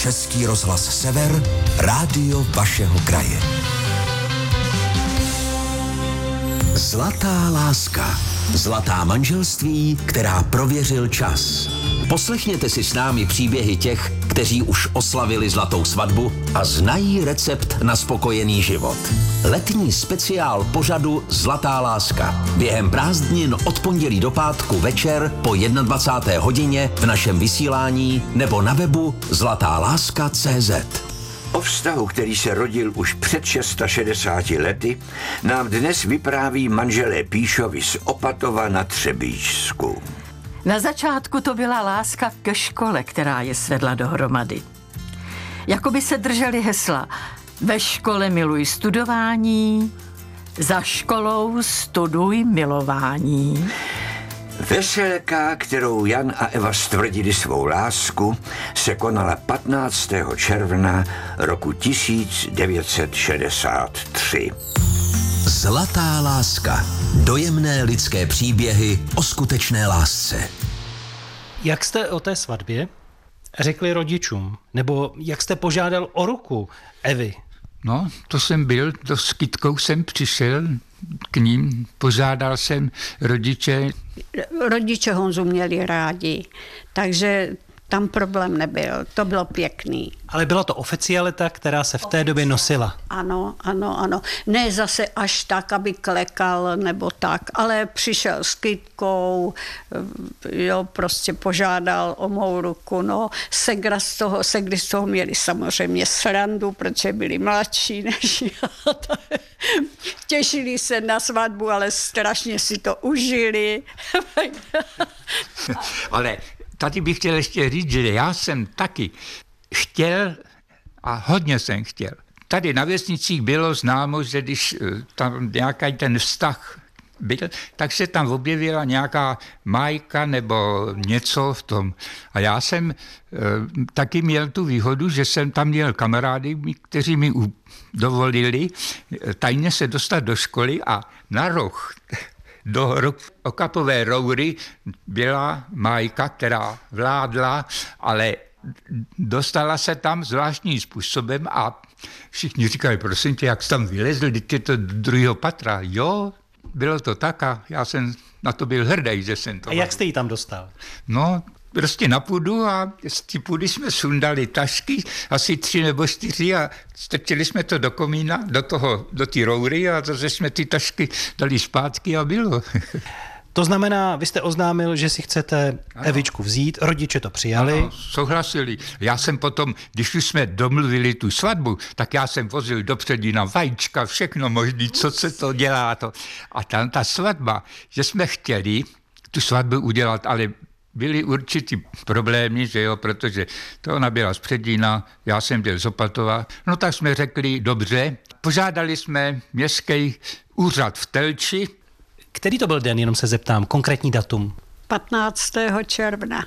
Český rozhlas Sever, rádio vašeho kraje. Zlatá láska. Zlatá manželství, která prověřil čas. Poslechněte si s námi příběhy těch, kteří už oslavili zlatou svatbu a znají recept na spokojený život. Letní speciál pořadu Zlatá láska. Během prázdnin od pondělí do pátku večer po 21. hodině v našem vysílání nebo na webu zlatáláska.cz. O vztahu, který se rodil už před 660 lety, nám dnes vypráví manželé Píšovi z Opatova na Třebíčsku. Na začátku to byla láska ke škole, která je svedla dohromady. Jakoby se drželi hesla: ve škole miluj studování, za školou studuj milování. Veselka, kterou Jan a Eva stvrdili svou lásku, se konala 15. června roku 1963. Zlatá láska. Dojemné lidské příběhy o skutečné lásce. Jak jste o té svatbě řekli rodičům? Nebo jak jste požádal o ruku Evy? No, to jsem byl, to s kytkou jsem přišel k ním, požádal jsem rodiče. Rodiče Honzu měli rádi, takže tam problém nebyl, to bylo pěkný. Ale byla to oficialita, která se v té době nosila. Ano. Ne zase až tak, aby klekal nebo tak, ale přišel s kytkou, jo, prostě požádal o mou ruku, no. Segry z toho měli samozřejmě srandu, protože byli mladší než já. Těšili se na svatbu, ale strašně si to užili. Ale tady bych chtěl ještě říct, že já jsem taky chtěl a hodně jsem chtěl. Tady na vesnicích bylo známo, že když tam nějaký ten vztah byl, tak se tam objevila nějaká májka nebo něco v tom. A já jsem taky měl tu výhodu, že jsem tam měl kamarády, kteří mi dovolili tajně se dostat do školy a na roh do Okapové roury byla májka, která vládla, ale dostala se tam zvláštním způsobem a všichni říkali, prosím tě, jak jsi tam vylezl, teď je to do druhého patra. Jo, bylo to tak a já jsem na to byl hrdý, že jsem to... A jak jste ji tam dostal? No, prostě na půdu a z té půdy jsme sundali tašky, asi 3 nebo 4 a strčili jsme to do komína, do té roury a zase jsme ty tašky dali zpátky a bylo. To znamená, vy jste oznámil, že si chcete Evičku vzít, rodiče to přijali. Ano, souhlasili. Já jsem potom, když už jsme domluvili tu svatbu, tak já jsem vozil do Předina vajíčka, všechno možné, co se to dělá. A tam ta svatba, že jsme chtěli tu svatbu udělat, ale byly určitý problémy, že jo, protože to ona byla z Předina, já jsem byl z Opatova. No tak jsme řekli, dobře, požádali jsme městský úřad v Telči. Který to byl den, jenom se zeptám, konkrétní datum? 15. června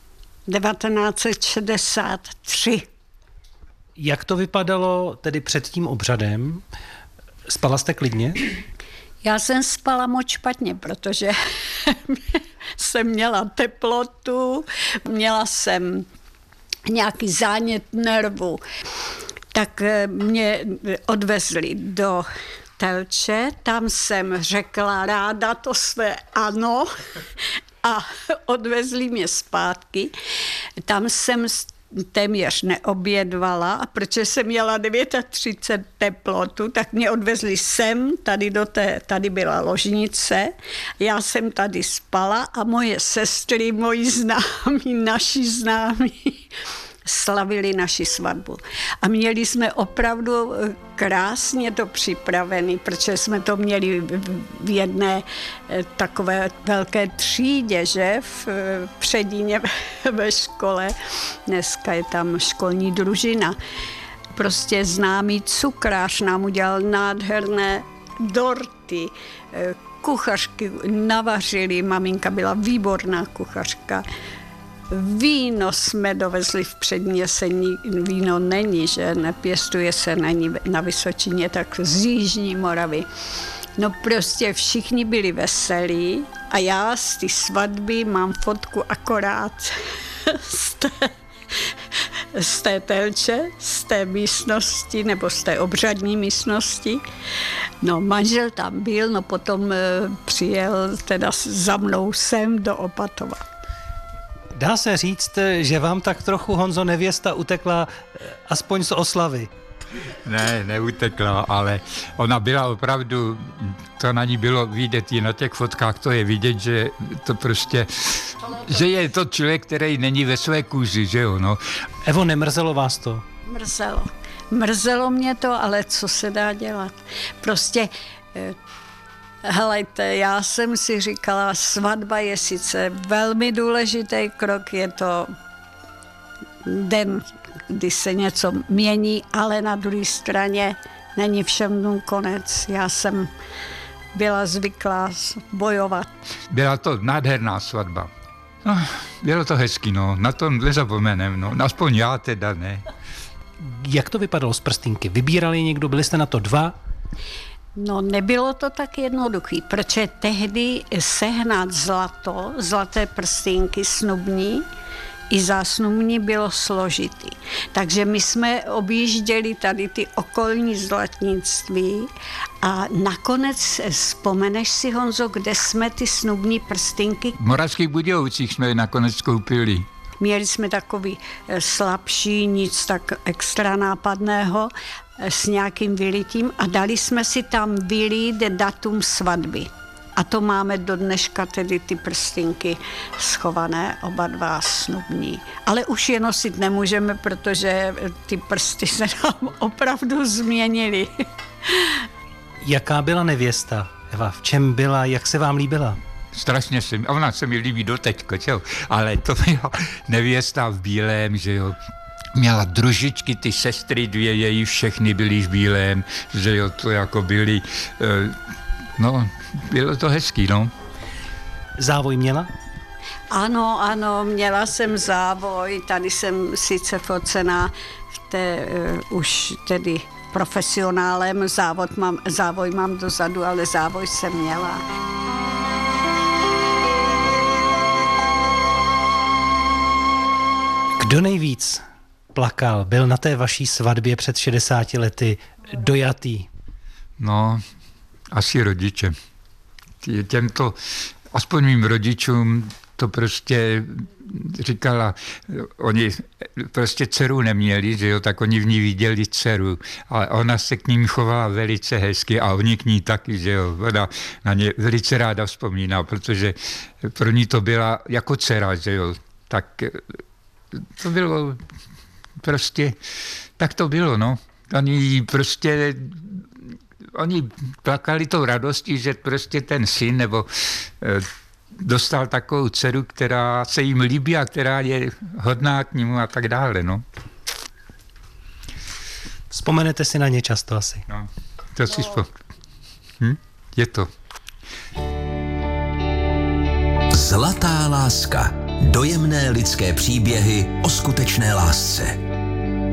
1963. Jak to vypadalo tedy před tím obřadem? Spala jste klidně? Já jsem spala moc špatně, protože jsem měla teplotu, měla jsem nějaký zánět nervu. Tak mě odvezli do Telče, tam jsem řekla ráda to své ano a odvezli mě zpátky. Tam jsem téměř neobědvala a protože jsem měla 39 teplotu, tak mě odvezli sem, tady byla ložnice, já jsem tady spala a moje sestry, moji známí, naši známí, slavili naši svatbu. A měli jsme opravdu krásně to připravený, protože jsme to měli v jedné takové velké třídě, že? V Předíně ve škole. Dneska je tam školní družina. Prostě známý cukrář nám udělal nádherné dorty, kuchařky navařili, maminka byla výborná kuchařka. Víno jsme dovezli v Předně, víno není, že nepěstuje se na Vysočině, tak z Jižní Moravy. No prostě všichni byli veselí a já z té svatby mám fotku akorát z té telče, z té místnosti nebo z té obřadní místnosti. No, manžel tam byl, no potom přijel teda za mnou sem do Opatova. Dá se říct, že vám tak trochu, Honzo, nevěsta utekla aspoň z oslavy. Ne, neutekla, ale ona byla opravdu, to na ní bylo vidět i na těch fotkách, to je vidět, že to prostě, že je to člověk, který není ve své kůži, že jo, no. Evo, nemrzelo vás to? Mrzelo. Mrzelo mě to, ale co se dá dělat? Prostě, helejte, já jsem si říkala, svatba je sice velmi důležitý krok, je to den, kdy se něco mění, ale na druhé straně není všem dnům konec. Já jsem byla zvyklá bojovat. Byla to nádherná svatba. No, bylo to hezky, no, na to nezapomenem, no, aspoň já teda ne. Jak to vypadalo s prstínky? Vybírali někdo, byli jste na to 2? No, nebylo to tak jednoduchý, protože tehdy sehnat zlaté prstínky snubní, i zásnubní bylo složitý. Takže my jsme objížděli tady ty okolní zlatnictví a nakonec vzpomeneš si, Honzo, kde jsme ty snubní prstínky? V Moravských Budějovicích jsme je nakonec koupili. Měli jsme takový slabší, nic tak extra nápadného s nějakým vylitím a dali jsme si tam vylít datum svatby. A to máme do dneška tedy ty prstínky schované, oba dva snubní. Ale už je nosit nemůžeme, protože ty prsty se nám opravdu změnily. Jaká byla nevěsta, Eva? V čem byla, jak se vám líbila? Strašně ona se mi líbí doteďko, čo? Ale to byla nevěsta v bílém, že jo. Měla družičky, ty sestry 2 její, všechny byly v bílém, že jo, to jako byly, no, bylo to hezký, no. Závoj měla? Ano, měla jsem závoj, tady jsem sice focená v té už tedy profesionálem, závoj mám dozadu, ale závoj jsem měla. Kdo nejvíc plakal, byl na té vaší svatbě před 60 lety dojatý? No, asi rodiče. Těmto, aspoň mým rodičům, to prostě říkala, oni prostě dceru neměli, že jo, tak oni v ní viděli dceru, ale ona se k ním chovala velice hezky a oni k ní taky, že jo, ona na ně velice ráda vzpomíná, protože pro ní to byla jako dcera, že jo, tak to bylo prostě, tak to bylo, no. Oni plakali tou radostí, že prostě ten syn nebo dostal takovou dceru, která se jim líbí a která je hodná k němu a tak dále, no. Vzpomenete si na ně často asi? No, to si je to. Zlatá láska. Dojemné lidské příběhy o skutečné lásce.